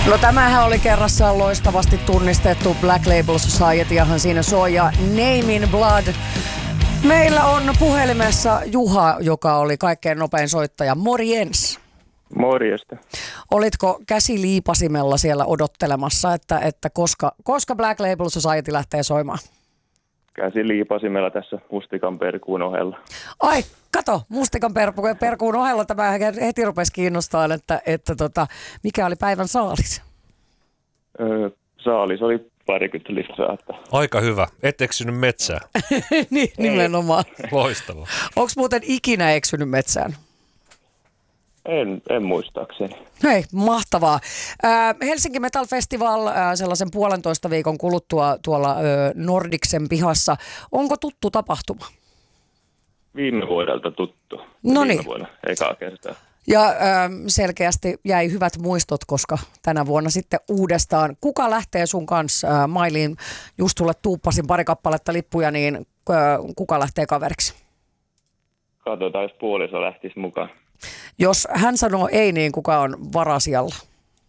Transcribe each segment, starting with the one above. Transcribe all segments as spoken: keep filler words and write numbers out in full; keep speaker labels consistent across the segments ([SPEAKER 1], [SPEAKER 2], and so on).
[SPEAKER 1] No tämähän oli kerrassaan loistavasti tunnistettu Black Label Societyahan siinä soi ja Name in Blood. Meillä on puhelimessa Juha, joka oli kaikkein nopein soittaja. Morjens.
[SPEAKER 2] Morjesta.
[SPEAKER 1] Olitko käsi liipasimella siellä odottelemassa, että, että koska, koska Black Label Society lähtee soimaan?
[SPEAKER 2] Käsi liipasimella tässä mustikan perkuun ohella.
[SPEAKER 1] Ai, kato, mustikan perkuun, perkuun ohella tämä heti rupesi kiinnostamaan, että, että tota, mikä oli päivän saalis?
[SPEAKER 2] Öö, saalis oli parikymmentä litraa. Että...
[SPEAKER 3] Aika hyvä. Et eksynyt metsään.
[SPEAKER 1] Niin, nimenomaan.
[SPEAKER 3] Loistavaa.
[SPEAKER 1] Onko muuten ikinä eksynyt metsään?
[SPEAKER 2] En, en muistaakseni.
[SPEAKER 1] Hei, mahtavaa. Äh, Helsinki Metal Festival äh, sellaisen puolentoista viikon kuluttua tuolla äh, Nordicsen pihassa. Onko tuttu tapahtuma?
[SPEAKER 2] Viime vuodelta tuttu.
[SPEAKER 1] Noniin.
[SPEAKER 2] Viime vuonna, ekaa kertaa.
[SPEAKER 1] Ja äh, selkeästi jäi hyvät muistot, koska tänä vuonna sitten uudestaan. Kuka lähtee sun kanssa? Äh, Mailiin just sulle tuuppasin pari kappaletta lippuja, niin äh, kuka lähtee kaveriksi?
[SPEAKER 2] Katsotaan, jos puoliso lähtisi mukaan.
[SPEAKER 1] Jos hän sanoo ei, niin kuka on varasijalla?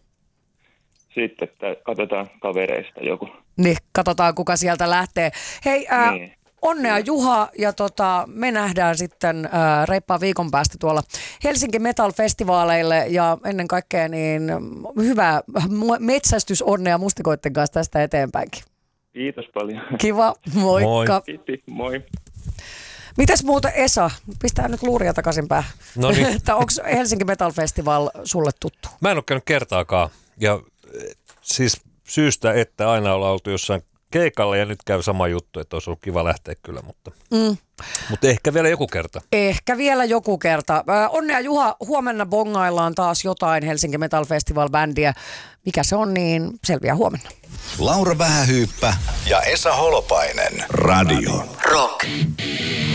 [SPEAKER 2] Sitten että katsotaan kavereista joku.
[SPEAKER 1] Niin, katsotaan kuka sieltä lähtee. Hei, ää,
[SPEAKER 2] niin.
[SPEAKER 1] Onnea Juha ja tota, me nähdään sitten ää, reippaan viikon päästä tuolla Helsinki Metal Festivaaleille ja ennen kaikkea niin hyvää metsästysonnea mustikoitten kanssa tästä eteenpäinkin.
[SPEAKER 2] Kiitos paljon.
[SPEAKER 1] Kiva, moikka.
[SPEAKER 3] Moi.
[SPEAKER 2] Kiitos, moi.
[SPEAKER 1] Mitäs muuta Esa? Pistää nyt luuria takaisin päähän.
[SPEAKER 3] No niin.
[SPEAKER 1] Onko Helsinki Metal Festival sulle tuttu?
[SPEAKER 3] Mä en ole käynyt kertaakaan. Ja siis syystä, että aina ollaan oltu jossain keikalla ja nyt käy sama juttu, että olisi ollut kiva lähteä kyllä, mutta, mm. mutta ehkä vielä joku kerta.
[SPEAKER 1] Ehkä vielä joku kerta. Onnea Juha, huomenna bongaillaan taas jotain Helsinki Metal Festival-bändiä. Mikä se on, niin selviää huomenna.
[SPEAKER 4] Laura Vähähyyppä ja Esa Holopainen. Radio Rock.